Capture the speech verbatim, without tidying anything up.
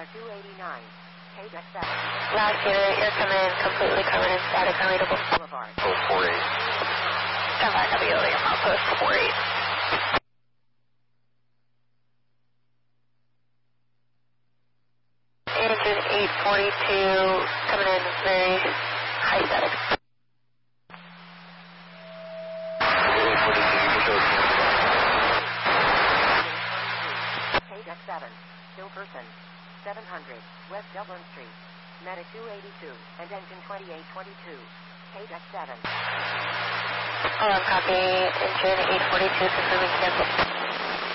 Matter two eighty-nine. K Deck seven. Last unit, you're coming in completely covered in static unreadable. Boulevard. Oh, four eight. Stand by, W over your outpost, four eight. Engine eight forty-two, coming in very high static. K Deck seven. Still person. seven hundred. West Dublin Street. Medic two eighty-two. And engine twenty-eight twenty-two. K Deck seven. Hold on, copy. Engine eight forty-two, confirming cancel.